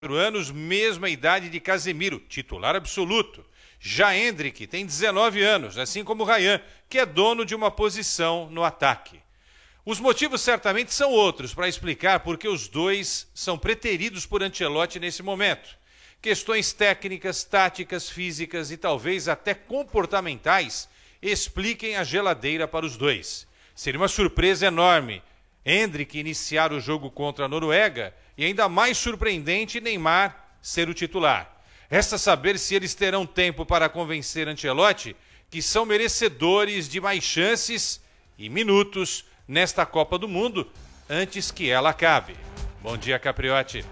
anos, mesma idade de Casemiro, titular absoluto. Já Endrick tem 19 anos, assim como Ryan, que é dono de uma posição no ataque. Os motivos certamente são outros para explicar por que os dois são preteridos por Ancelotti nesse momento. Questões técnicas, táticas, físicas e talvez até comportamentais expliquem a geladeira para os dois. Seria uma surpresa enorme Endrick iniciar o jogo contra a Noruega e ainda mais surpreendente Neymar ser o titular. Resta saber se eles terão tempo para convencer Ancelotti que são merecedores de mais chances e minutos nesta Copa do Mundo antes que ela acabe. Bom dia, Capriotti.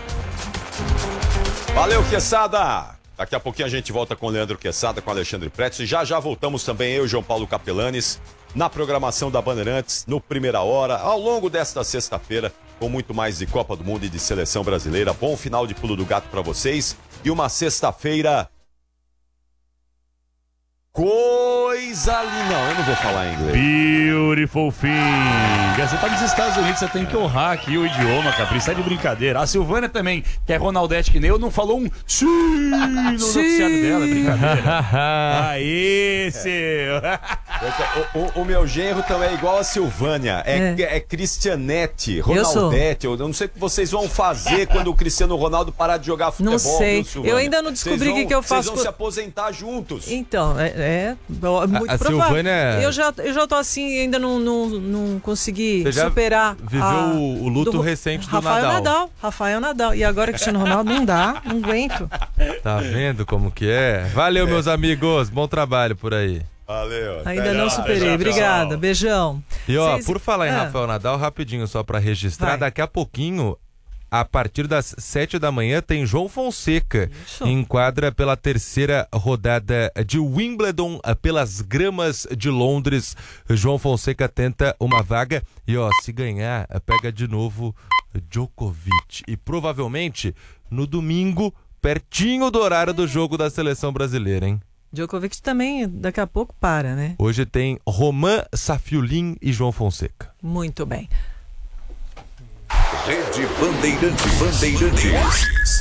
Valeu, Quesada! Daqui a pouquinho a gente volta com o Leandro Quesada, com o Alexandre Pretz. E já voltamos também, eu e o João Paulo Capelanes, na programação da Bandeirantes, no Primeira Hora, ao longo desta sexta-feira, com muito mais de Copa do Mundo e de Seleção Brasileira. Bom final de Pulo do Gato para vocês e uma sexta-feira... Coisa linda. Não, eu não vou falar em inglês. Beautiful thing. Você tá nos Estados Unidos, você tem que honrar aqui o idioma, Capricho. Tá de brincadeira. A Silvânia também, que é Ronaldete que nem eu, não falou um sim no noticiário dela, brincadeira. Aí, seu. O meu genro também é igual a Silvânia. É Cristianete, Ronaldete. Eu não sei o que vocês vão fazer quando o Cristiano Ronaldo parar de jogar futebol. Não sei. Viu, eu ainda não descobri o que eu faço. Vocês vão se aposentar juntos. Então, muito a provável. Silvânia... Eu já tô assim, ainda não consegui superar. Viveu o luto recente do Rafael Nadal. E agora Cristiano Ronaldo não dá, não aguento. Tá vendo como que é? Valeu, meus amigos. Bom trabalho por aí. Valeu. Ainda não superei. Obrigada. Beijão. E por falar em Rafael Nadal, rapidinho só pra registrar, daqui a pouquinho, a partir das 7 da manhã, tem João Fonseca em quadra pela terceira rodada de Wimbledon, pelas gramas de Londres. João Fonseca tenta uma vaga e, se ganhar, pega de novo Djokovic. E provavelmente, no domingo, pertinho do horário do jogo da Seleção Brasileira, hein? Djokovic também, daqui a pouco, para, né? Hoje tem Roman Safiullin e João Fonseca. Muito bem. Rede Bandeirantes.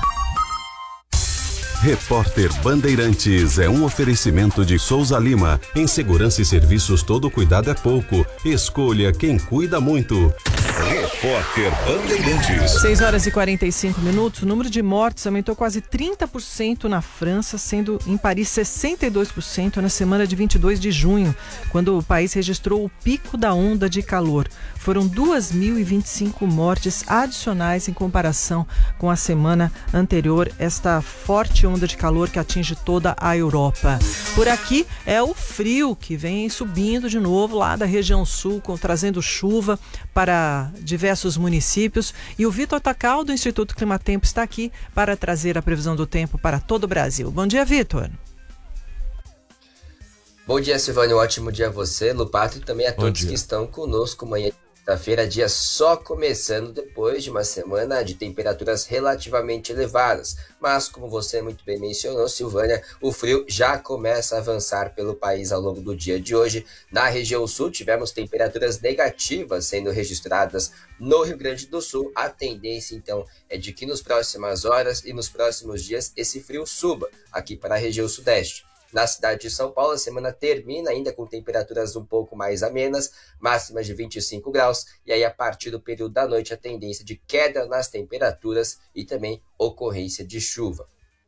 Repórter Bandeirantes é um oferecimento de Souza Lima. Em segurança e serviços, todo cuidado é pouco. Escolha quem cuida muito. Repórter Bandeirantes. 6h45. O número de mortes aumentou quase 30% na França, sendo em Paris 62% na semana de 22 de junho, quando o país registrou o pico da onda de calor. Foram 2.025 mortes adicionais em comparação com a semana anterior, esta forte onda de calor que atinge toda a Europa. Por aqui é o frio que vem subindo de novo lá da região sul, trazendo chuva para diversos municípios. E o Vitor Tacal, do Instituto Climatempo, está aqui para trazer a previsão do tempo para todo o Brasil. Bom dia, Vitor. Bom dia, Silvânia. Um ótimo dia a você, Lupato, e também a todos que estão conosco amanhã. Quinta-feira, dia só começando depois de uma semana de temperaturas relativamente elevadas. Mas, como você muito bem mencionou, Silvânia, o frio já começa a avançar pelo país ao longo do dia de hoje. Na região sul, tivemos temperaturas negativas sendo registradas no Rio Grande do Sul. A tendência, então, é de que nas próximas horas e nos próximos dias esse frio suba aqui para a região sudeste. Na cidade de São Paulo, a semana termina ainda com temperaturas um pouco mais amenas, máximas de 25 graus, e aí a partir do período da noite a tendência de queda nas temperaturas e também ocorrência de chuva.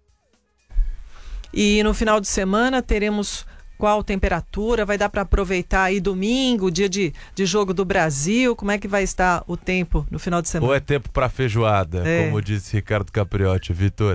E no final de semana teremos qual temperatura? Vai dar para aproveitar aí domingo, dia de jogo do Brasil? Como é que vai estar o tempo no final de semana? Ou é tempo para feijoada, como disse Ricardo Capriotti. Vitor?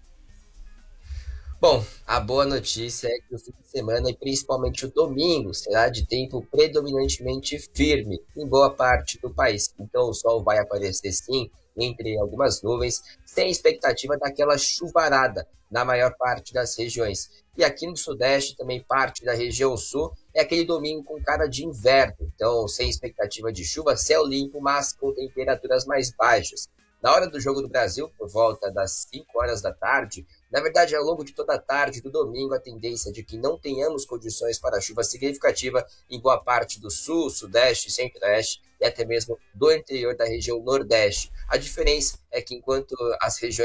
Bom, a boa notícia é que o fim de semana e principalmente o domingo será de tempo predominantemente firme em boa parte do país. Então o sol vai aparecer sim entre algumas nuvens, sem expectativa daquela chuvarada na maior parte das regiões. E aqui no sudeste, também parte da região sul, é aquele domingo com cara de inverno. Então sem expectativa de chuva, céu limpo, mas com temperaturas mais baixas. Na hora do Jogo do Brasil, por volta das 5 horas da tarde, na verdade, ao longo de toda a tarde do domingo, a tendência é de que não tenhamos condições para chuva significativa em boa parte do sul, sudeste, centro-oeste e até mesmo do interior da região nordeste. A diferença é que enquanto as regiões